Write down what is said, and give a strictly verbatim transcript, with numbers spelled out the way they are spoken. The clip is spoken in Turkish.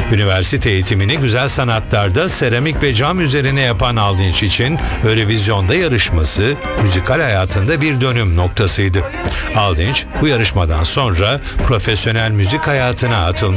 Üniversite eğitimini güzel sanatlarda seramik ve cam üzerine yapan Aldinç için Eurovision'da yarışması müzikal hayatında bir dönüm noktasıydı. Aldinç bu yarışmadan sonra profesyonel müzik hayatına atılmıştı.